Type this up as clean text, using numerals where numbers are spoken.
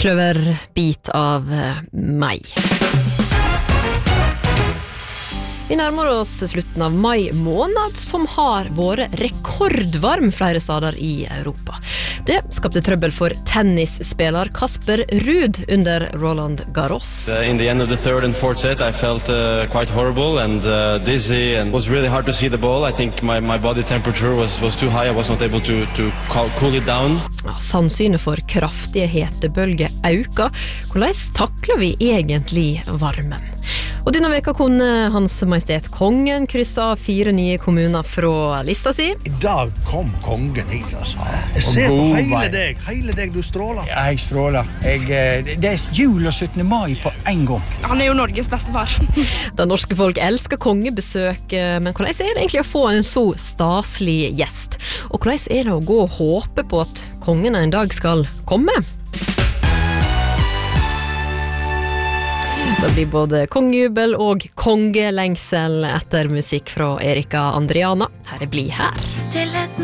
Kløverbit av mai. Vi nærmer oss slutten av mai måned, som har vært rekordvarm flere steder i Europa. Det skapte trøbbel for tennisspiller Casper Ruud under Roland Garros. In the end of the third and fourth set, I felt quite horrible and dizzy, and it was really hard to see the ball. I think my body temperature was too high. I was not able to cool it down. Sannsynlig for kraftige hetebølger auka. Hvordan takler vi egentlig varmen? Og denne veka kunne Hans Majestet Kongen krysse av 4 nye kommuner fra lista si. I dag kom kongen hit, altså. Jeg ser på hele deg, du stråler. Ja, jeg stråler. Det jul og 17. mai på en gang. Han jo Norges beste far. Det norske folk elsker kongebesøk, men hvordan er det egentlig å få en så staselig gjest? Og hvordan er det å gå og håpe på at kongen en dag skal komme? Det blir både kongejubel og kongelengsel etter musikk fra Erika Andriana. Her Bli her. Stillheten